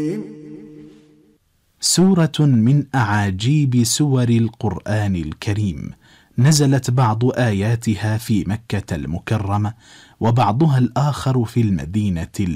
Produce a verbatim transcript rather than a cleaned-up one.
سورة من أعاجيب سور القرآن الكريم، نزلت بعض آياتها في مكة المكرمة وبعضها الآخر في المدينة